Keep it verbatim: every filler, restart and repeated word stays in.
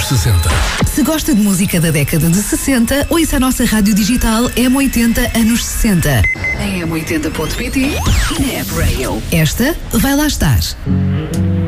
anos sessenta. Se gosta de música da década de sessenta, ouça a nossa rádio digital M oitenta anos sessenta. Em m oitenta ponto pt e na App Radio. Esta vai lá estar.